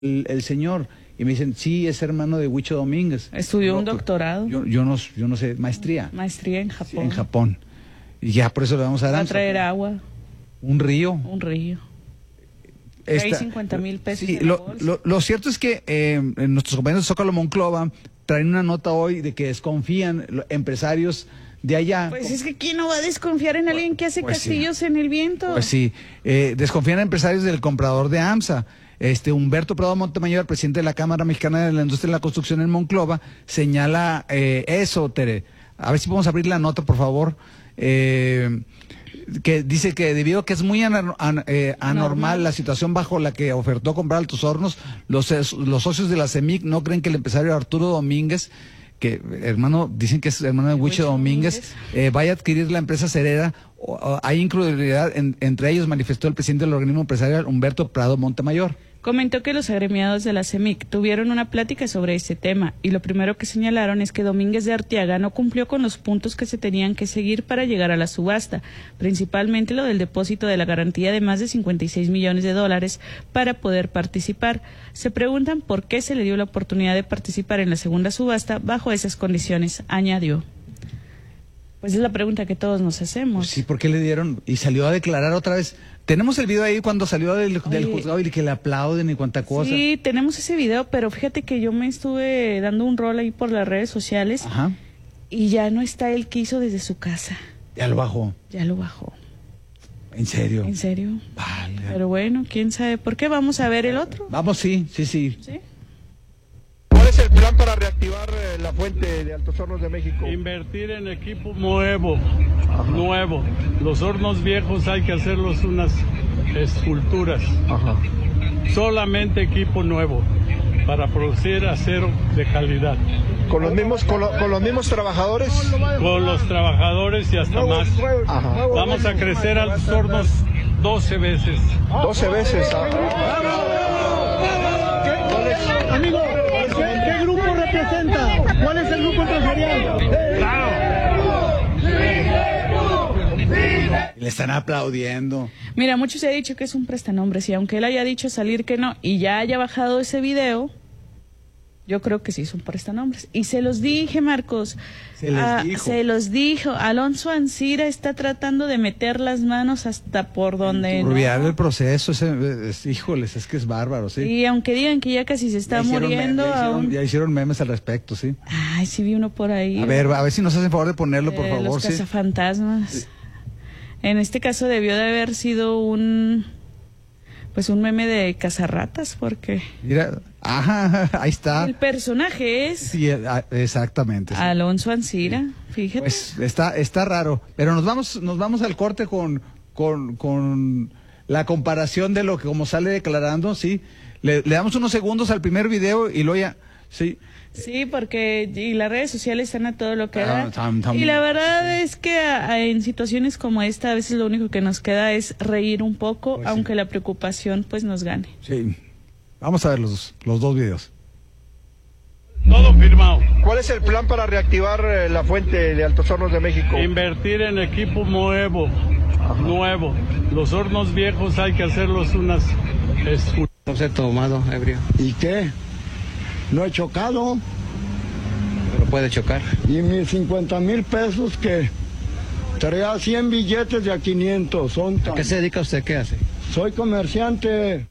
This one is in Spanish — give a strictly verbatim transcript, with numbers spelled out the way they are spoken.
el, el señor, y me dicen, sí, es hermano de Huicho Domínguez. Estudió no, un doctorado. Yo, yo, no, yo no sé, maestría. Maestría en Japón. Sí, en Japón. Y ya por eso le vamos a dar. Va a traer agua. Un río. Un río. Esta, Trae cincuenta mil pesos. Sí, en lo, la bolsa. lo, lo cierto es que eh, nuestros compañeros de Zócalo Monclova traen una nota hoy de que desconfían los empresarios de allá. Pues es que ¿quién no va a desconfiar en alguien que hace pues castillos sí. en el viento? Pues sí, eh, desconfían empresarios del comprador de AMSA. Este Humberto Prado Montemayor, presidente de la Cámara Mexicana de la Industria de la Construcción en Monclova, señala eh, eso, Tere. A ver si podemos abrir la nota, por favor. Eh, que dice que debido a que es muy anar, an, eh, anormal Normal. la situación bajo la que ofertó comprar Altos Hornos, los, los socios de la CEMIC no creen que el empresario Arturo Domínguez, que hermano, dicen que es hermano de Huicho Domínguez, eh, vaya a adquirir la empresa cerera. O, o, hay incredulidad, en, entre ellos manifestó el presidente del organismo empresarial, Humberto Prado Montemayor. Comentó que los agremiados de la CEMIC tuvieron una plática sobre este tema y lo primero que señalaron es que Domínguez de Arteaga no cumplió con los puntos que se tenían que seguir para llegar a la subasta, principalmente lo del depósito de la garantía de más de cincuenta y seis millones de dólares para poder participar. Se preguntan por qué se le dio la oportunidad de participar en la segunda subasta bajo esas condiciones, añadió. Pues es la pregunta que todos nos hacemos. Sí, ¿por qué le dieron? Y salió a declarar otra vez. Tenemos el video ahí cuando salió del, del juzgado y que le aplauden y cuánta cosa. Sí, tenemos ese video, pero fíjate que yo me estuve dando un rol ahí por las redes sociales. Ajá. Y ya no está el que hizo desde su casa. Ya lo bajó. Ya lo bajó. ¿En serio? ¿En serio? Vale. Pero bueno, quién sabe por qué. Vamos a ver el otro. Vamos, sí, sí, sí. ¿Sí? ¿Cuál es el plan para reactivar eh, la fuente de Altos Hornos de México? Invertir en equipo nuevo, Ajá. nuevo. Los hornos viejos hay que hacerlos unas esculturas. Ajá. Solamente equipo nuevo para producir acero de calidad. ¿Con los mismos, con, lo, con los mismos trabajadores? Con los trabajadores y hasta más. Ajá. Vamos a crecer a los hornos doce veces. doce veces. Amigo, ¿qué, ¿qué grupo representa? ¿Cuál es el grupo empresarial? Claro. Le están aplaudiendo. Mira, mucho se ha dicho que es un prestanombres y aunque él haya dicho salir que no y ya haya bajado ese video, yo creo que sí es un prestanombres. Y se los dije, Marcos. Se les ah, dijo. Se los dijo. Alonso Ancira está tratando de meter las manos hasta por donde Rubiar no. el proceso, ese, es, híjoles, es que es bárbaro, sí. Y aunque digan que ya casi se está ya muriendo. Me, ya, hicieron, aún... ya hicieron memes al respecto, sí. Ay, sí vi uno por ahí. A ver, a ver si nos hacen favor de ponerlo, por eh, favor. Los sí. cazafantasmas. Sí. En este caso debió de haber sido un... Pues un meme de cazarratas, porque... Mira, ajá, ahí está. El personaje es... Sí, exactamente. Sí. Alonso Ancira, sí. Fíjate. Pues está, está raro, pero nos vamos, nos vamos al corte con, con, con la comparación de lo que como sale declarando, sí. Le, le damos unos segundos al primer video y luego ya, sí. Sí, porque y las redes sociales están a todo lo que da. Ah, tam, tam, y la verdad sí. es que a, a, en situaciones como esta a veces lo único que nos queda es reír un poco, pues aunque sí. la preocupación pues nos gane. Sí, vamos a ver los, los dos videos. Todo firmado. ¿Cuál es el plan para reactivar eh, la fuente de Altos Hornos de México? Invertir en equipo nuevo, Ajá. nuevo. Los hornos viejos hay que hacerlos unas esculturas. No sé, tomado, ebrio. ¿Y qué? No he chocado. Pero puede chocar. Y mis cincuenta mil pesos que traía cien billetes de a quinientos. Son tan... ¿A qué se dedica usted? ¿Qué hace? Soy comerciante.